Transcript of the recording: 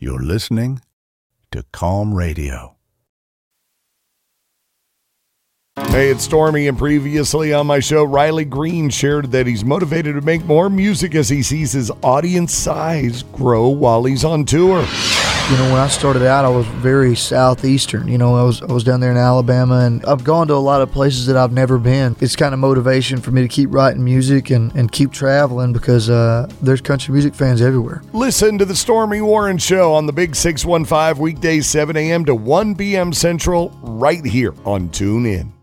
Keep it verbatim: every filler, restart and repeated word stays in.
You're listening to Calm Radio. Hey, it's Stormy, and previously on my show, Riley Green shared that he's motivated to make more music as he sees his audience size grow while he's on tour. You know, when I started out, I was very southeastern. You know, I was I was down there in Alabama, and I've gone to a lot of places that I've never been. It's kind of motivation for me to keep writing music and, and keep traveling because uh, there's country music fans everywhere. Listen to the Stormy Warren Show on the Big six one five, weekdays seven a.m. to one p.m. Central, right here on TuneIn.